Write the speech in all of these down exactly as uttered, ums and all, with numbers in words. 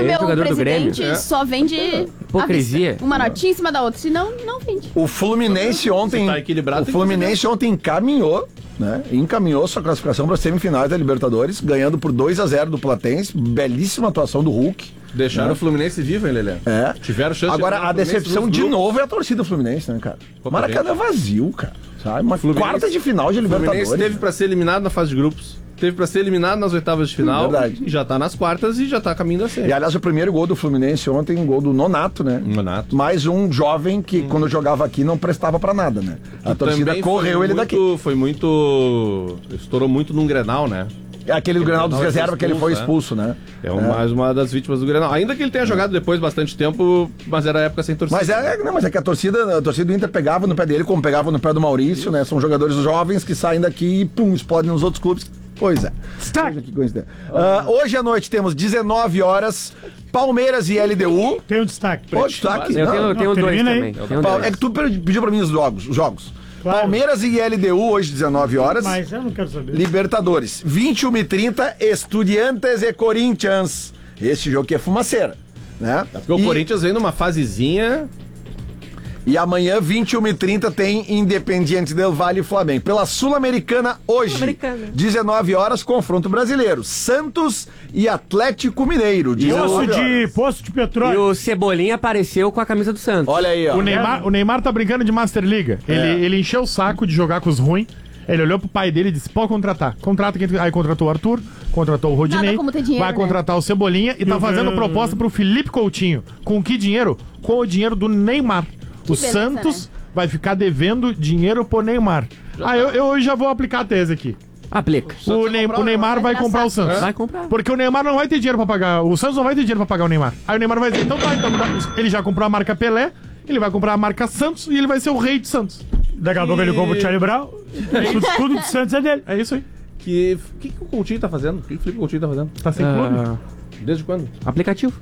o meu jogador do presidente Grêmio. só vende Hipocrisia. uma notinha em cima da outra, senão não vende. O Fluminense ontem. tá equilibrado, o tem que Fluminense ontem encaminhou, né? Encaminhou sua classificação para as semifinais da Libertadores, ganhando por dois a zero do Platense. Belíssima atuação do Hulk. Deixaram né? o Fluminense vivo, hein, Lelê? É. Tiveram chance Agora, de a decepção de novo. novo é a torcida do Fluminense, né, cara? Pô, Maracanã é vazio, cara. Sabe? Uma Fluminense- quarta de final de O Libertadores. Fluminense teve pra ser eliminado na fase de grupos, teve pra ser eliminado nas oitavas de final, Verdade. e já tá nas quartas e já tá caminho da E série. aliás, o primeiro gol do Fluminense ontem, um gol do Nonato, né? Nonato. Mais um jovem que, quando jogava aqui, não prestava pra nada, né? A torcida Também correu foi ele muito- daqui. Foi muito... Estourou muito num Grenal, né? É aquele do Grenal dos Grenal reserva que ele foi expulso, expulso, né? É, um- mais uma das vítimas do Grenal. Ainda que ele tenha jogado depois bastante tempo, mas era época sem torcida. Mas é, não, mas é que a torcida, a torcida do Inter pegava no pé dele, como pegava no pé do Maurício, né? São jogadores jovens que saem daqui e pum, explodem nos outros clubes. Pois é. Veja que coincidência. Ah, hoje à noite temos dezenove horas, Palmeiras e L D U. Tem um destaque. Pô, destaque. Eu Não, tenho, eu tenho não, dois termina aí. também. Eu tenho Pa- dois. É que tu pediu pra mim os jogos. Os jogos. Claro. Palmeiras e L D U hoje, dezenove horas. Mas eu não quero saber. Libertadores, vinte e uma e trinta, Estudiantes e Corinthians. Esse jogo aqui é fumaceira, né? Porque o E- Corinthians vem numa fasezinha... E amanhã, vinte e uma e trinta, tem Independiente del Valle e Flamengo. Pela Sul-Americana, hoje, Sul-Americana. dezenove horas, confronto brasileiro. Santos e Atlético Mineiro. Poço dezenove de, horas. poço de E petróleo. o Cebolinha apareceu com a camisa do Santos. Olha aí, ó. O Neymar, o Neymar tá brincando de Master Liga. Ele, É. ele encheu o saco de jogar com os ruins. Ele olhou pro pai dele e disse: pode contratar. Contrata quem. Aí contratou o Arthur, contratou o Rodinei. Nada como ter dinheiro, vai né? contratar o Cebolinha e tá Eu fazendo vi- proposta pro Felipe Coutinho. Com que dinheiro? Com o dinheiro do Neymar. o beleza, Santos né? vai ficar devendo dinheiro pro Neymar. Ah, eu, eu hoje já vou aplicar a tese aqui. Aplica. O, Ney- o Neymar vai comprar o Santos. Vai comprar. Porque o Neymar não vai ter dinheiro pra pagar. O Santos não vai ter dinheiro pra pagar o Neymar. Aí o Neymar vai dizer, então tá, então tá. Ele já comprou a marca Pelé, ele vai comprar a marca Santos e ele vai ser o rei de Santos. Daqui a pouco ele compra o Charlie Brown. Tudo, tudo de Santos é dele. É isso aí. Que... O que, que o Coutinho tá fazendo? O que, que o Felipe Coutinho tá fazendo? Tá sem clube? Ah, Desde quando? aplicativo.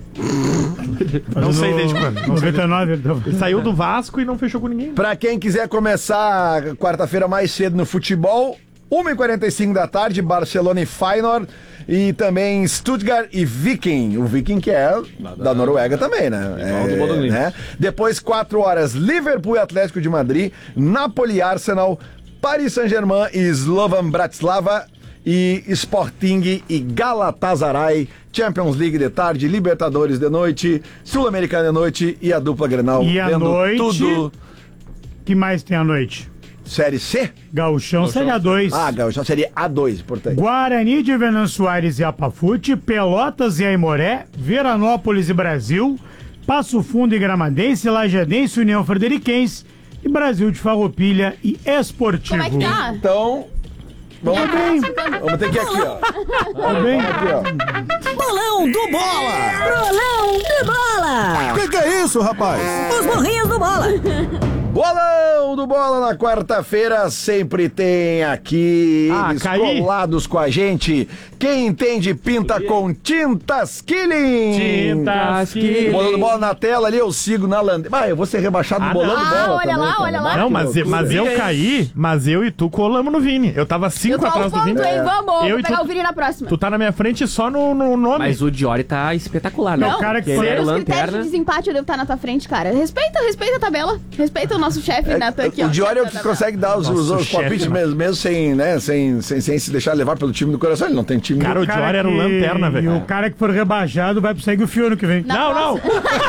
Não sei desde quando. Não sei noventa e nove. Então. Ele saiu do Vasco e não fechou com ninguém. Pra quem quiser começar quarta-feira mais cedo no futebol, uma e quarenta e cinco da tarde, Barcelona e Feyenoord. E também Stuttgart e Viking. O Viking que é da Noruega também, né? Igual do É, Bodo Glimt. né? Depois, quatro horas, Liverpool e Atlético de Madrid, Napoli e Arsenal, Paris Saint-Germain e Slovan Bratislava, e Sporting e Galatasaray, Champions League de tarde, Libertadores de noite, Sul-Americana de noite e a dupla Grenal E à vendo noite? tudo. Que mais tem à noite? Série C? Gauchão, Série A dois. Ah, Gaúcho, seria A dois, portanto. Guarani de Venâncio Soares e Apafute, Pelotas e Aimoré, Veranópolis e Brasil, Passo Fundo e Gramadense, Lajadense, União Frederiquense e Brasil de Farroupilha e Esportivo. Como é que tá? Então, vamos, bem. vamos ter que ir aqui, ó. Tá bem? Aqui, ó. Bolão do Bola! Bolão do Bola! Que que é isso, rapaz? Os morrinhos do Bola! Bolão do Bola na quarta-feira sempre tem aqui Ah, eles caí. colados com a gente. Quem entende pinta com Tintas Killing. Tintas Killing. Bolão do Bola na tela ali, eu sigo na landeira. Vai, eu vou ser rebaixado no Ah, Bolão não. do Bola Ah, olha também, lá, cara. olha lá. Não, mas, mas eu caí, mas eu e tu colamos no Vini. Eu tava Eu cinco tô ao atrás do Vini. ponto, hein? Vamos, Eu vou e pegar tu- o Vini na próxima. Tu tá na minha frente só no, no nome. Mas o Diori tá espetacular, né? Não, o cara que Porque foi- ele era o Os critérios lanterna. de desempate eu devo estar na tua frente, cara. Respeita, respeita a tabela. Respeita o nosso chefe, né? Tô aqui, ó. O Diori é o chefe que da tabela. consegue dar os, os, Nossa, os o chefe, palpites mano. mesmo, mesmo sem, né, sem, sem, sem se deixar levar pelo time do coração. Ele não tem time. Cara, o cara Diori era o que- lanterna, E velho. o cara que for rebaixado vai pro Segue o Fio ano que vem. Na Não, não.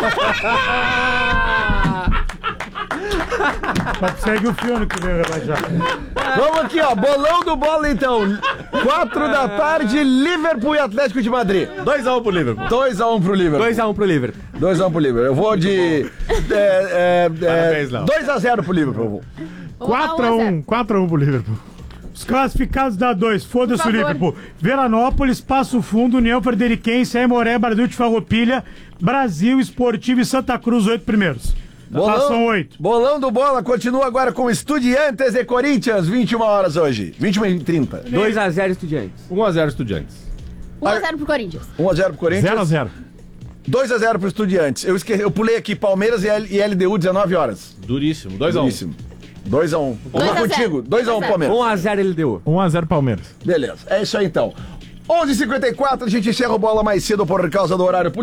Vai pro Segue o Fio ano que vem rebaixado. Vamos aqui, ó. Bolão do Bola, então. Quatro da tarde, Liverpool e Atlético de Madrid. dois a um pro Liverpool. dois a um pro Liverpool. dois a um pro Liverpool. dois a um pro Liverpool. Eu vou de. É, é, Parabéns, Léo. dois a zero pro Liverpool. eu vou. quatro a um. quatro a um pro Liverpool. Os classificados da dois, foda-se o Por favor. Liverpool. Veranópolis, Passo Fundo, União Frederiquense, Aimoré, Brasil de Farroupilha, Brasil, Esportivo e Santa Cruz, oito primeiros. Passam oito. Bolão do Bola continua agora com Estudiantes e Corinthians, vinte e uma horas hoje. vinte e uma e trinta. dois a zero Estudiantes. um a zero Estudiantes. um a zero pro Corinthians. um a zero pro Corinthians. zero a zero. dois a zero pro Estudiantes. Eu, esque... eu pulei aqui Palmeiras e, L... e L D U, dezenove horas. Duríssimo. dois a um. Duríssimo. dois a um. dois Vamos a zero. contigo. dois a um dois a zero. Palmeiras. um a zero L D U. um a zero Palmeiras. Beleza. É isso aí então. onze e cinquenta e quatro, a gente encerra o Bola mais cedo por causa do horário